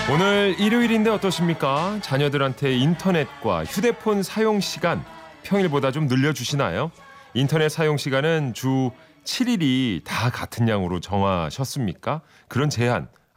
오늘 일요일인데 어떠십니까? 자녀들한테 인터넷과 휴대폰 사용 시간 평일보다 좀 늘려주시나요? 인터넷 사용 시간은 주 7일이 다 같은 양으로 정하셨습니까? 그런 제한